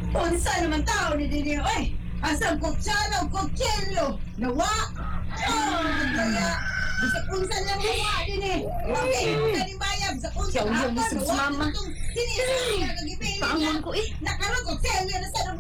Unsa naman tao ni Dini, oy! Asang kutsara o kutsilyo! Nawa! Oh, kaya! Bisa unsa niya nawa, Dini! Okay, unsa ni bayab! Sa unsa Yaw-yaw ni hapon, sus, nawa! mama. Sinisa niya kagibili niya! Paangon ko eh. Nakaroon kutsilyo na sa